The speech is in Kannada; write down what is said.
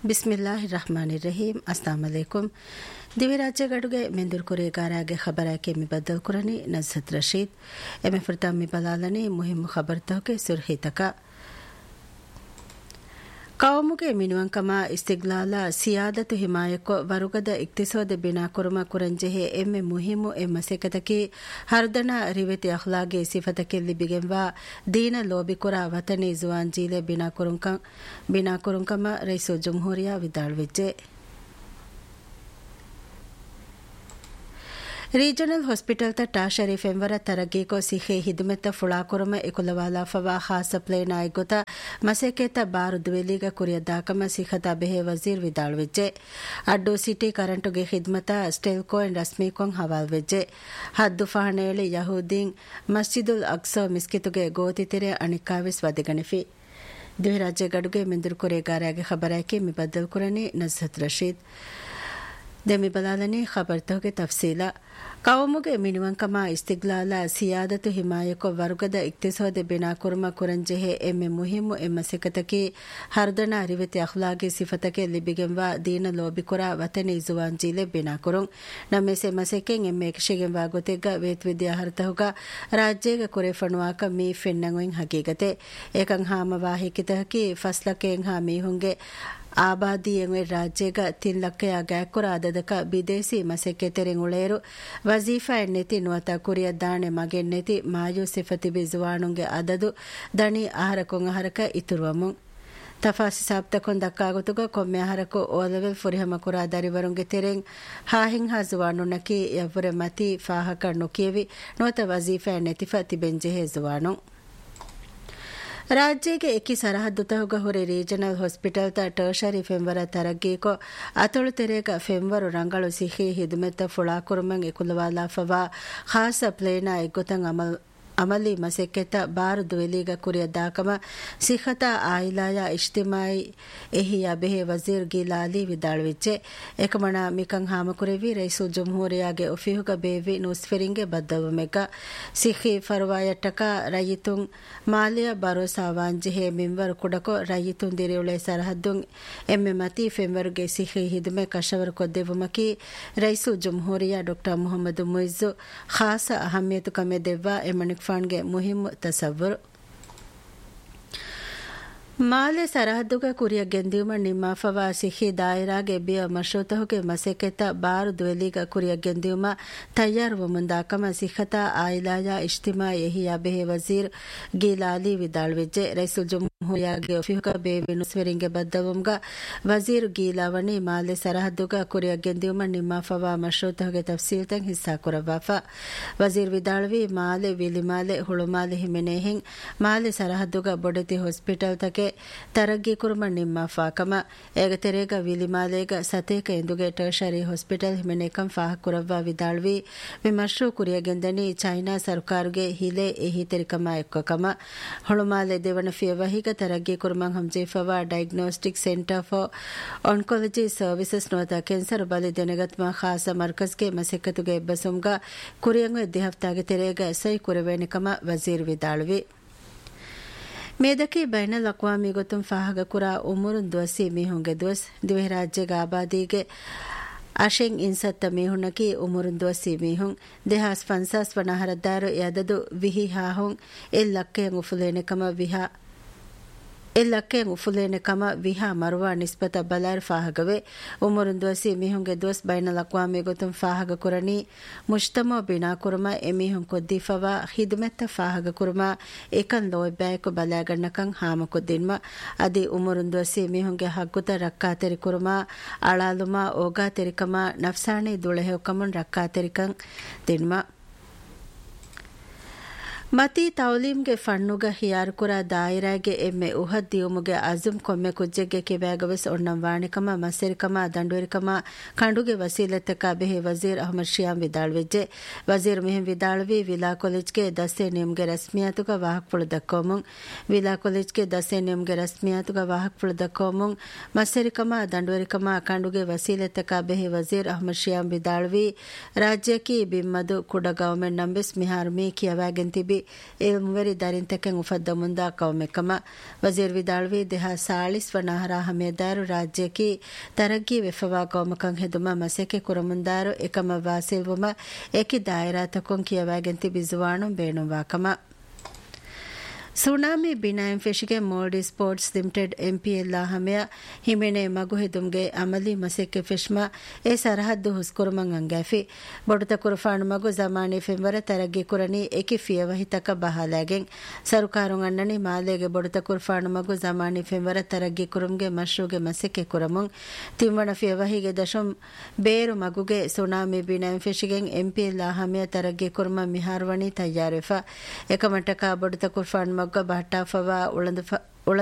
ಬಿಸ್ಮಿಲ್ಲಾಹಿರ್ ರಹಮಾನಿರ್ ರಹೀಂ. ಅಸ್ಸಲಾಮು ಅಲೈಕುಂ. ದಿವಿ ರಾಜ್ಯಗಡುಗೆ ಮೆಂದುರ್ ಕುರಿಗಾರಾಗೆ ಖಬರಾಕೆ ಮಿಬದ್ದಲ್ ಕುರನಿ ನಜ್ಹತ್ ರಶೀದ್ ಎಮೆ ಫುರ್ತಾ ಮಿಬಲಾಲನಿ ಮುಹಿಮ್ ಖಬರ್ ತಹಕೆ ಸುರ್ಹಿತಕ ಕೌಮುಗೆ ಮಿನುವಂಕಮ ಇಸ್ತಿಗ್ಲಾಲ ಸಿಯಾದತು ಹಿಮಾಯಕೊ ವರುಗದ ಇಕ್ತಿಸೋದೆ ಬಿನಾ ಕುರುಮ ಕುರಂಜೆಹೆ ಎಮ್ಮೆ ಮುಹಿಮು ಎಮ್ಮ ಸೆಕತಕಿ ಹರ್ದನ ರಿವೆತಿ ಅಖ್ಲಾಗೆ ಸಿಫತಕೆ ಲಿಬಿಗೆಂವಾ ದೀನ ಲೋಬಿಕುರ ವತನಿ Juan ಜೀಲೆ Bina ಕುರುಂಕಮ rice ಜುಮ್ಹೂರಿಯಾ ವಿದಾಳ್ವೆಜ್ಜೆ regional hospital ತ ಟಾ ಶರೀಫ್ ಎಂವರ ತರಗೀಕೊ ಸಿಹೆ ಹಿದುಮೆತ್ತ ಫುಳಾಕುರಮ ಎಕುಲವಾಲಾ ಫವಾ ಖಾಸ ಪ್ಲೇನ್ ಆಯ್ಗೊತ ಮಸೆಕೇತ ಬಾರು ದುವೆಲಿಗ ಕುರಿಯ ದಾಕಮ ಸಿಖತ ಬೆಹೆ ವಜೀರ್ ವಿದಾಳ್ವೆಜ್ಜೆ ಅಡ್ಡು ಸಿಟಿ ಕರೆಂಟುಗೆ ಖಿದ್ಮತ ಸ್ಟೆಲ್ಕೊ ಎಂಡ್ ರಸ್ಮೀಕೊಂ ಹವಾಲ್ವೆಜ್ಜೆ ಹದ್ದು ಫಹಣೇಳಿ ಯಹೂದೀನ್ ಮಸ್ಜಿದುಲ್ ಅಕ್ಸಾ ಮಿಸ್ಕಿತುಗೆ ಗೋತಿತಿರೆ ಅಣಿಕಾವಿಸ್ ವದಿಗಣಿಫಿ ದಿವೆ ರಾಜ್ಯ ಗಡುಗೆ ಮೆಂದುರು ಕುರೆಗಾರಾಗೆ ಖಬರಾಕಿ ಮಿಬದ್ದಲ್ ಕುರನಿ ನಜ್ಹತ್ ರಶೀದ್ ದೆಮಿ ಬಲಾಲನಿ ಖಬರ್ ತಹಗೆ ತಫ್ಸೀಲ ಕೌಮುಗೆ ಮಿನುವಂಕಮ ಇಸ್ತಿಗ್ಲಾಲ ಸಿಯಾದತು ಹಿಮಾಯಕೊ ವರ್ಗದ ಇಕ್ತಿಸೋದೆ ಬಿನಾ ಕುರುಮ ಕುರಂಜೆಹೆ ಎಮ್ಮೆ ಮುಹಿಮು ಎಮ್ಮ ಸಿಕತಕಿ ಹರ್ದನ ಅರಿವೆತಿ ಅಖ್ಲಾಗಿ ಸಿಫತಕೆ ಲಿಬಿಗೆಂವಾ ದೀನ ಲೋಬಿಕುರ ವತನಿ ಜುವಾನ್ ಜೀಲೆ ಬಿನಾ ಕುರುಂ ನಮ್ಮೆಸೆ ಮಸೆಕೆಂ ಎಮ್ಮೆ ಎಕ್ಷೆಗೆಂವಾ ಗೊತೆಗ್ಗ ವೇತ್ ವಿದ್ಯಾ ಹರ್ತಹುಗ ರಾಜ್ಯಗ ಕುರೆ ಫಣುವಾಕ ಮೀ ಫೆನ್ನಂಗುಯಿಂ ಹಕೀಗತೆ ಏಕಂ ಹಾಮವಾ ಹಿಕಿತಹಕಿ ಫಸ್ಲಕೆಂ ಹಾ ಮೀಹುಂಗೆ ಆಬಾದಿಯೆಂವೆ ರಾಜ್ಯಗ ತಿನ್ಲಕ್ಕೆಯ ಗ್ಯಾಕುರ ಅದದಕ ಬಿದೇಸಿ ಮಸೆಕ್ಕೆ ತೆರೆಂಗುಳೇರು ವಜೀಫಾ ಎನ್ನೆತಿ ನುವತ ಕುರಿಯ ದಾಣೆ ಮಗೆನ್ನೆತಿ ಮಾಯು ಸಿಫತಿ ಬಿಜುವಾಣುಂಗೆ ಅದದು ದಣಿ ಆಹಾರಕೊಂ ಆಹಾರಕ ಇತುರುವಮುಂ ತಫಾಸಿ ಸಾಬ್ತಕೊಂ ದಕ್ಕಾಗುತುಗ ಕೊಮ್ಮೆ ಆಹಾರಕು ಓಲವೆಲ್ ಫುರಿಹಮ ಕುರಾ ದರಿವರುಂಗೆ ತೆರೆಂ ಹಾಹಿಂ ಹಾ ಜುವಾಣುನಕಿ ಯವ್ವರೆ ಮತಿ ಫಾಹಕ ನುಕಿಯವಿ ನುವತ ವಜೀಫಾ ಎನ್ನೆತಿಫ ತಿಬೆಂಜೆಹೆ ಜುವಾಣುಂ ರಾಜ್ಯಗೆ ಎಕಿ ಸರಹದ್ದುತಹುಗ ಹೊರೆ ರೀಜನಲ್ ಹಾಸ್ಪಿಟಲ್ ತ ಟರ್ಷರಿ ಫೆಂವರ ತರಗೀಕೊ ಅತೊಳು ತೆರೆಗ ಫೆಂವರು ರಂಗಳು ಸಿಹಿ ಹಿದುಮೆತ್ತ ಫುಳಾಕುರುಮಂ ಎಕುಲವಾಲಾ ಫವಾ ಖಾಸ ಪ್ಲೇನಾ ಎಗ್ಗೊತಂ ಅಮಲಿ ಮಸೆಕ್ಕೆತ ಬಾರು ದುವೆಲಿಗ ಕುರಿಯ ದಾಕಮ ಸಿಖತ ಆಯಿಲಾಯ ಇಜ್ತಿಮಾಯಿ ಎಹಿಯ ಬೆಹೆ ವಜೀರ್ ಗಿಲಾಲಿ ವಿದಾಳ್ವಿಚ್ಚೆ ಏಕಮಣ ಮಿಕಂ ಹಾಮಕುರೆವಿ ರೈಸು ಜುಮ್ಹೂರಿಯಾಗೆ ಒಫಿಹುಗ ಬೇವಿ ನುಸ್ಫೆರಿಂಗೆ ಬದ್ದವಮೆಗ ಸಿಖಿ ಫರ್ವಾಯಟ್ಟಕ ರಯಿತುಂ ಮಾಲಿಯ ಬರೋಸಾವಾಂಜಿಹೆ ಮಿಂವರು ಕುಡಕೊ ರಯಿತುಂ ದಿರಿಯುಳೆ ಸರಹದ್ದುಂ ಎಮ್ಮೆ ಮತಿ ಫೆಂವರುಗೆ ಸಿಖಿ ಹಿದುಮೆ ಕಶವರ್ ಕೊದ್ದೆವುಮಕಿ ರೈಸು ಜುಮ್ಹೂರಿಯಾ ಡಾಕ್ಟರ್ ಮುಹಮ್ಮದ್ ಮುಯಿಜು ಖಾಸ ಅಹಮಿಯತು ಕಮೆ ದೆವ್ವಾ ಎಮಣಿಕ್ ಫಾನ್ಗೆ ಮುಹಿಮ್ ತಸವ್ವರ್ ಮಾಲೆ ಸರಹದ್ದುಗ ಕುರಿಯ ಗೆಂದಿಯುಮ ನಿಮ್ಮಾಫವಾ ಸಿಖಿ ದಾಯಿರಾಗೆ ಬಿಯ ಮಶ್ರೂತಹುಗೆ ಮಸೆಕೆತ ಬಾರು ದುವೆಲಿಗ ಕುರಿಯ ಗೆಂದಿಯುಮ ತಯ್ಯಾರುವ ಮುಂದಾಕಮ ಸಿಖತ ಆಯಿಲಾಯ ಇಜ್ತಿಮಾ ಎಹಿಯಾ ಬೆಹೆ ವಜೀರ್ ಗಿಲಾಲಿ ವಿದಾಳ್ವೆಜ್ಜೆ ರೈಸುಲ್ ಜುಮ್ಹೂರಿಯಾಗೆ ಒಫಿಹುಗ ಬೇವಿ ನುಸ್ವೆರಿಂಗೆ ಬದ್ದವುಂಗ ವಜೀರ್ ಗೀಲಾವಣಿ ಮಾಲೆ ಸರಹದ್ದುಗ ಕುರಿಯ ಗೆಂದಿಯುಮ ನಿಮ್ಮಾಫವಾ ಮಶ್ರೂತಹುಗೆ ತಫ್ಸೀಲ್ತಂ ಹಿಸ್ಸಾ ಕುರವಾಫಾ ವಜೀರ್ ವಿದಾಳ್ವಿ ಮಾಲೆ ವಿಲಿಮಾಲೆ ಹುಳುಮಾಲೆ ಹಿಮೆನೇಹಿಂ ಮಾಲೆ ಸರಹದ್ದುಗ ಬೊಡೆತಿ ಹಾಸ್ಪಿಟಲ್ ತಕೆ ತರಗ್ಗಿ ಕುರುಮ ನಿಮ್ಮ ಫಾಕಮ ಏಗ ತೆರೆಗ ವಿಲಿಮಾಲೆಗ ಸತೇಕ ಎಂದುಗೆ ಟರ್ಷರಿ ಹಾಸ್ಪಿಟಲ್ ಹಿಮೆನೇಕಂ ಫಾಹ ಕುರವ್ವ ವಿದಾಳ್ವಿ ವಿಮರ್ಶು ಕುರಿಯಗೆಂದನಿ ಚೈನಾ ಸರ್ಕಾರ್ಗೆ ಹಿಲೆ ಎಹಿ ತೆರಿಕಮ ಎಕ್ಕಕಮ ಹೊಳುಮಾಲೆ ದೇವನ ಫಿಯವಹಿಗ ತರಗ್ಗಿ ಕುರುಮಂ ಹಂಜೇಫವ diagnostic centre for oncology services ನೋತ cancer ಬಲಿ ದೆನಗತ್ಮ ಖಾಸ ಮರ್ಕಜ್ಗೆ ಮಸೆಕತುಗೆ ಎಬ್ಬಸುಂಗ ಕುರಿಯಂಗು ಎದ್ದಿ ಹಫ್ತಾಗೆ ತೆರೆಗ ಸೈ ಕುರವೇನಿಕಮ ವಜೀರ್ ವಿದಾಳ್ವಿ ಮೇದಕಿ ಬೈನಲ್ ಅಕ್ವಾಮಿ ಗೊತ್ತುಂ ಫಾಹಗ ಕುರಾ ಉಮುರುನ್ ದುವಸಿ ಮೀಹುಂಗೆ ದುವಸ್ ದಿವೆ ರಾಜ್ಯಗ ಆಬಾದಿಗೆ ಅಶೆಂ ಇನ್ಸತ್ತ ಮೀಹುನಕಿ ಉಮುರುನ್ ದುವಸಿ ಮೀಹುಂ ದೇಹಾಸ್ ಫನ್ಸಾಸ್ ವನಹರದ್ದಾರು ಯದದು ವಿಹಿ ಹಾಹುಂ ಎಲ್ಲಕ್ಕೆಯಂ ಉಫುಲೇನೆ ಕಮ ವಿಹಾ ಮರುವಾ ನಿಸ್ಬತ ಬಲಾರ್ ಫಾಹಗವೆ ಉಮರುನ್ ದುವಸಿ ಮೀಹುಂಗೆ ದುವಸ್ ಬೈನಲ್ ಅಕ್ವಾಮಿ ಗೊತ್ತುಂ ಫಾಹಗ ಕುರನಿ ಮುಜ್ತಮಾ ಬಿನಾ ಕುರುಮ ಎಮೀಹುಂ ಕೊದ್ದಿಫವಾ ಹಿದುಮೆತ್ತ ಫಾಹಗ ಕುರುಮ ಏಕನ್ ಲೋಯ್ ಬ್ಯಾಯಕು ಬಲಾಗಣ್ಣಕಂ ಹಾಮ ಕೊದ್ದಿನ್ಮ ಅದಿ ಉಮರುನ್ ದುವಸಿ ಮೀಹುಂಗೆ ಹಗ್ಗುತ ರಕ್ಕಾ ತೆರಿ ಕುರುಮ ಅಳಾಲುಮ ಓಗಾ ತೆರಿಕಮ ನಫ್ಸಾಣಿ ದುಳೆಹೆವಕಮುನ್ ರಕ್ಕಾ ತೆರಿಕಂ ದಿನ್ಮ ಮತಿ ತೌಲೀಮ್ಗೆ ಫಣ್ಣುಗ ಹಿಯಾರುಕುರ ದಾಯಿರಾಗೆ ಎಮ್ಮೆ ಉಹದ್ ದಿಯುಮುಗೆ ಅಜುಮ್ ಕೊಮ್ಮೆ ಕುಜ್ಜೆಗೆ ಕಿವ್ಯಾಗವೆಸ್ ಒಣ್ಣಂ ವಾಣಿಕಮ ಮಸೆರಿಕಮ ದಂಡುವೆರಿಕಮ ಕಂಡುಗೆ ವಸೀಲತಕ ಬೆಹೆ ವಜೀರ್ ಅಹಮದ್ ಶಿಯಾಂ ವಿದಾಳ್ವೆಜ್ಜೆ ವಜೀರ್ ಮಿಹಿಂ ವಿದಾಳ್ವಿ ವಿಲಾ ಕಾಲೇಜ್ಗೆ ದಸ್ಸೆ ನಿಮ್ಗೆ ರಸ್ಮಿಯಾತುಗ ವಾಹಕ್ಪುಳು ದಕ್ಕೋಮುಂ ವಿಲಾ ಕಾಲೇಜ್ಗೆ ದಸ್ಸೆ ನಿಮ್ಗೆ ರಸ್ಮಿಯಾತುಗ ವಾಹಕ್ಪುಳು ದಕ್ಕೋಮುಂ ಮಸೆರಿಕಮ ದಂಡುವೆರಿಕಮ ಕಂಡುಗೆ ವಸೀಲತಕ ಬೆಹೆ ವಜೀರ್ ಅಹಮದ್ ಶಿಯಾಂ ವಿದಾಳ್ವಿ ರಾಜ್ಯಕಿ ಬಿಮ್ಮದು ಕುಡ government ನಂಬಿಸ್ ಮಿಹಾರ್ me ಕಿಯವಾಗೆಂತಿಬಿ ilmuveri darintekken ufaddamunda qawmekama wazir vidalwi deha salis wanahara hamedaru rajyaki taraggi wefawa qawmakan heduma maseke kuramundaru ekama wasilwuma eki dairatakon kiyawagen tibizuwanum beenumwa kama tsunami ಬಿನಾಯಂ ಫೆಶಿಗೆ ಮೋಲ್ಡಿ sports limited MPL ಹಮೆಯ ಹಿಮೆನೆ ಮಗು ಹಿದುಮ್ಗೆ ಅಮಲಿ ಮಸೆಕ್ಕೆ ಫೆಶ್ಮ ಎ ಸರಹದ್ದು ಹುಸ್ಕುರುಮಂ ಅಂಗಾಫಿ ಬೊಡುತ ಕುರುಫಾಣು ಮಗು ಜಮಾನಿ ಫೆಂವರ ತರಗಿ ಕುರನಿ ಏಕಿ ಫಿಯವಹಿತಕ ಬಹಾಲಾಗೆಂ ಸರುಕಾರುಂ ಅನ್ನನಿ ಮಾಲೆಗೆ ಬೊಡುತ ಕುರುಫಾಣು ಮಗು ಜಮಾನಿ ಫೆಂವರ ತರಗಿ ಕುರುಮ್ಗೆ ಮಶ್ರೂಗೆ ಮಸೆಕ್ಕೆ ಕುರಮುಂ ತಿಮ್ಮಣ ಫಿಯವಹಿಗೆ ದಶಂ ಬೇರು ಮಗುಗೆ ಸುನಾಮಿ ಬಿನಾಯಂ ಫೆಶಿಗೆಂ ಎಂಪಿಎಲ್ ಹಮೆಯ ತರಗಿ ಕುರುಮ ಮಿಹಾರ್ವಣಿ ತಯ್ಯಾರೆಫ ಏಕಮಟಕ ಬೊಡುತ ಕುರುಫಾಣು ಮಗ್ಗ ಬಹಟಾ ಫವಾ ಉಳಂದು